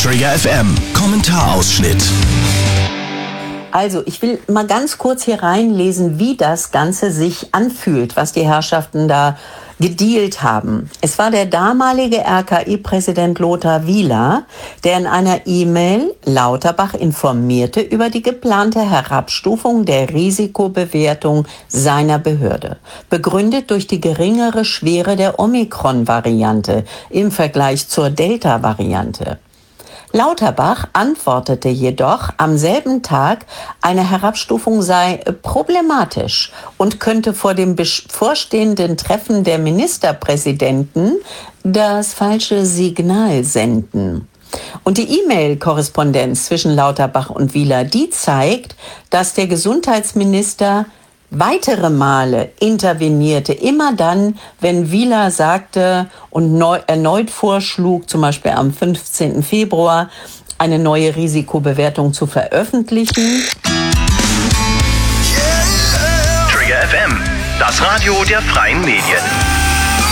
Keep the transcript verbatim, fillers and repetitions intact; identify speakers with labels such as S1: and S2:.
S1: Trigger F M, Kommentarausschnitt.
S2: Also, ich will mal ganz kurz hier reinlesen, wie das Ganze sich anfühlt, was die Herrschaften da gedealt haben. Es war der damalige R K I-Präsident Lothar Wieler, der in einer E-Mail Lauterbach informierte über die geplante Herabstufung der Risikobewertung seiner Behörde, begründet durch die geringere Schwere der Omikron-Variante im Vergleich zur Delta-Variante. Lauterbach antwortete jedoch am selben Tag, eine Herabstufung sei problematisch und könnte vor dem bevorstehenden Treffen der Ministerpräsidenten das falsche Signal senden. Und die E-Mail-Korrespondenz zwischen Lauterbach und Wieler, die zeigt, dass der Gesundheitsminister weitere Male intervenierte, immer dann, wenn Wieler sagte und neu, erneut vorschlug, zum Beispiel am fünfzehnten Februar, eine neue Risikobewertung zu veröffentlichen.
S1: Trigger F M, das Radio der freien Medien.